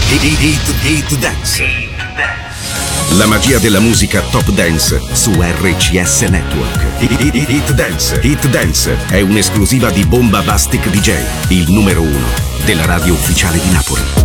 Hit Dance. La magia della musica Top Dance su RCS Network. Hit Dance. Hit Dance è un'esclusiva di Bombastic DJ, il numero 1 della radio ufficiale di Napoli.